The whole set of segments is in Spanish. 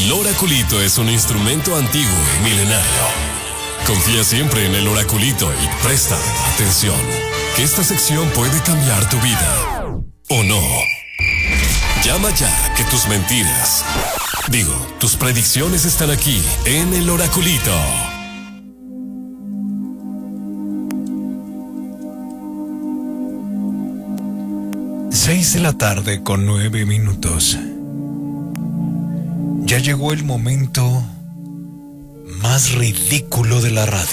El oraculito es un instrumento antiguo y milenario. Confía siempre en el oraculito y presta atención, que esta sección puede cambiar tu vida. ¿O no? Llama ya, que tus mentiras, tus predicciones están aquí en el oraculito. Seis de la tarde con 9 minutos. Ya llegó el momento más ridículo de la radio.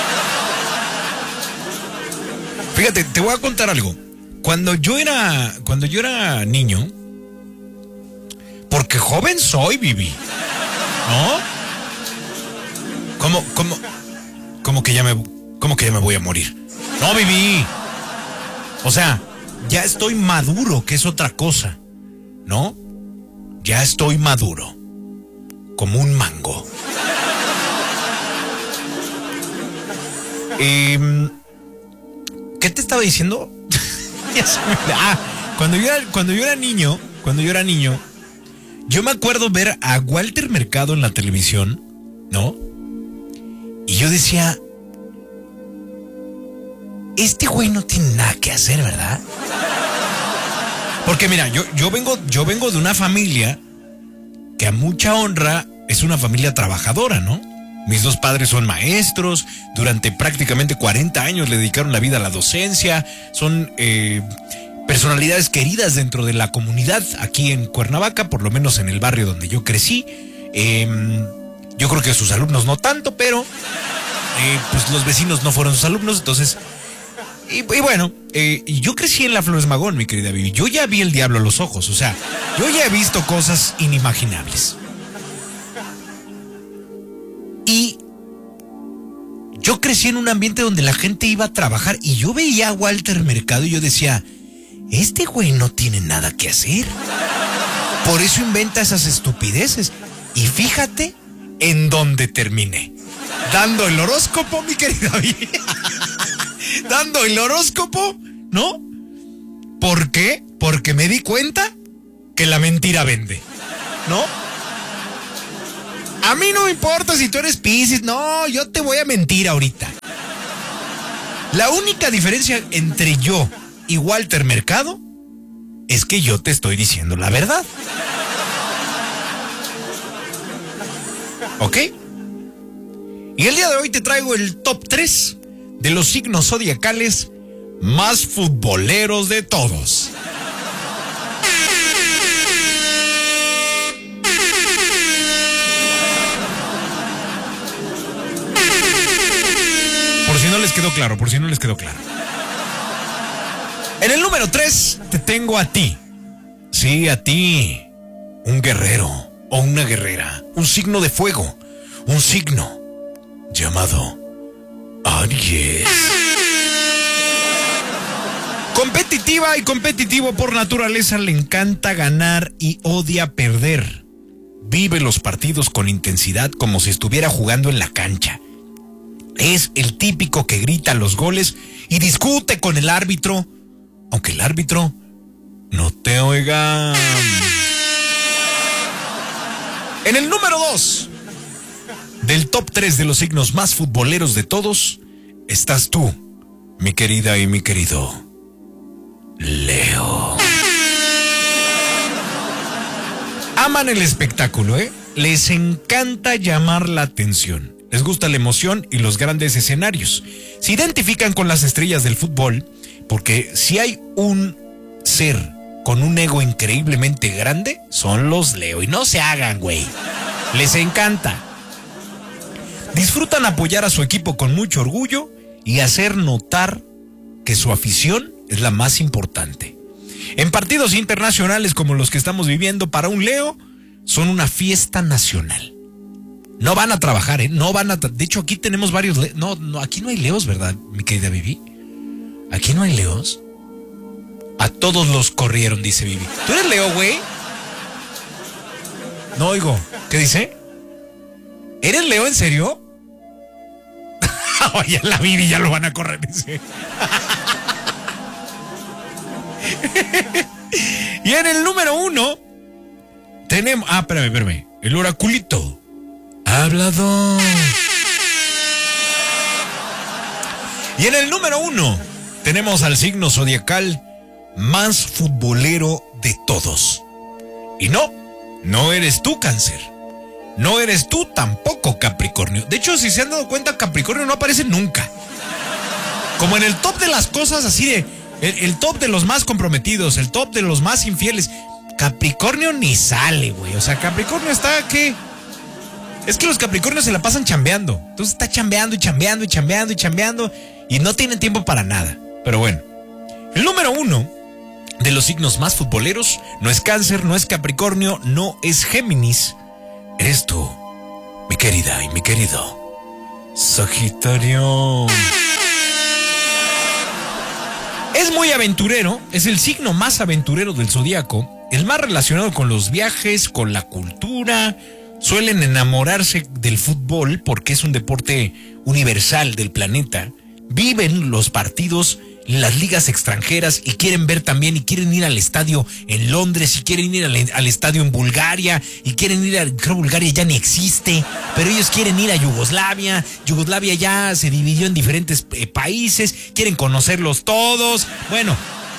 Fíjate, te voy a contar algo. Cuando yo era niño, porque joven soy, Vivi, ¿no? ¿Cómo que ya me voy a morir? No, Vivi. O sea, ya estoy maduro, que es otra cosa, ¿no? Ya estoy maduro, como un mango. ¿Qué te estaba diciendo? Cuando yo era niño, yo me acuerdo ver a Walter Mercado en la televisión, ¿no? Y yo decía, este güey no tiene nada que hacer, ¿verdad? Porque mira, yo vengo de una familia que a mucha honra es una familia trabajadora, ¿no? Mis dos padres son maestros, durante prácticamente 40 años le dedicaron la vida a la docencia, son personalidades queridas dentro de la comunidad aquí en Cuernavaca, por lo menos en el barrio donde yo crecí. Yo creo que sus alumnos no tanto, pero pues los vecinos no fueron sus alumnos, entonces... Y bueno, yo crecí en la Flores Magón, mi querida Vivi. Yo ya vi el diablo a los ojos, o sea, yo ya he visto cosas inimaginables. Y yo crecí en un ambiente donde la gente iba a trabajar y yo veía a Walter Mercado y yo decía, este güey no tiene nada que hacer. Por eso inventa esas estupideces. Y fíjate en dónde terminé. Dando el horóscopo, mi querida Vivi. Dando el horóscopo, ¿no? ¿Por qué? Porque me di cuenta que la mentira vende, ¿no? A mí no me importa si tú eres Piscis, no, yo te voy a mentir ahorita. La única diferencia entre yo y Walter Mercado es que yo te estoy diciendo la verdad. ¿Ok? Y el día de hoy te traigo el top 3 de los signos zodiacales más futboleros de todos. Por si no les quedó claro. En el número 3 te tengo a ti. Sí, a ti. Un guerrero o una guerrera. Un signo de fuego. Un signo llamado Aries. Competitiva y competitivo por naturaleza, le encanta ganar y odia perder. Vive los partidos con intensidad como si estuviera jugando en la cancha. Es el típico que grita los goles y discute con el árbitro, aunque el árbitro no te oiga. En el número 2 del top 3 de los signos más futboleros de todos, estás tú, mi querida y mi querido Leo. Aman el espectáculo, ¿eh? Les encanta llamar la atención. Les gusta la emoción y los grandes escenarios. Se identifican con las estrellas del fútbol porque si hay un ser con un ego increíblemente grande, son los Leo. Y no se hagan, güey. Les encanta. Disfrutan apoyar a su equipo con mucho orgullo y hacer notar que su afición es la más importante. En partidos internacionales como los que estamos viviendo, para un Leo son una fiesta nacional. No van a trabajar, no van a... De hecho, aquí tenemos varios... No, aquí no hay Leos, ¿verdad, mi querida Vivi? Aquí no hay Leos. A todos los corrieron, dice Vivi. ¿Tú eres Leo, güey? No oigo. ¿Qué dice? ¿Eres Leo en serio? Oye, la Vivi ya lo van a correr, dice. Y en el número 1 tenemos... espérame. el oraculito hablador. Y en el número 1 tenemos al signo zodiacal más futbolero de todos. Y no eres tú, Cáncer. No eres tú tampoco, Capricornio. De hecho, si se han dado cuenta, Capricornio no aparece nunca. Como en el top de las cosas, así de el top de los más comprometidos, el top de los más infieles. Capricornio ni sale, güey. O sea, Capricornio está, ¿qué? Es que los Capricornios se la pasan chambeando. Entonces está chambeando y chambeando y chambeando y chambeando y no tienen tiempo para nada. Pero bueno, el número 1 de los signos más futboleros no es Cáncer, no es Capricornio, no es Géminis. Eres tú, mi querida y mi querido Sagitario. Es muy aventurero, es el signo más aventurero del zodiaco, el más relacionado con los viajes, con la cultura. Suelen enamorarse del fútbol porque es un deporte universal del planeta. Viven los partidos en las ligas extranjeras y quieren ver también, y quieren ir al estadio en Londres, y quieren ir al estadio en Bulgaria, y quieren ir a, creo Bulgaria ya ni existe, pero ellos quieren ir a Yugoslavia. Yugoslavia ya se dividió en diferentes países, quieren conocerlos todos. Bueno,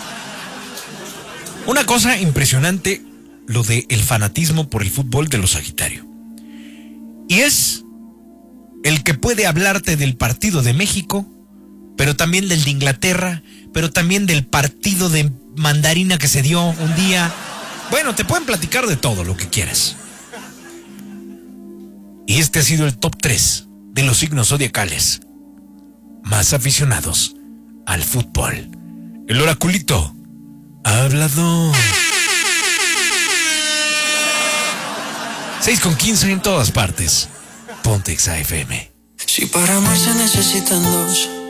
una cosa impresionante lo de el fanatismo por el fútbol de los Sagitario. Y es el que puede hablarte del partido de México, pero también del de Inglaterra, pero también del partido de mandarina que se dio un día. Bueno, te pueden platicar de todo lo que quieras. Y este ha sido el top 3 de los signos zodiacales más aficionados al fútbol. El oraculito hablador. 6:15 en todas partes. Ponte Exa FM. Si para amar se necesitan dos.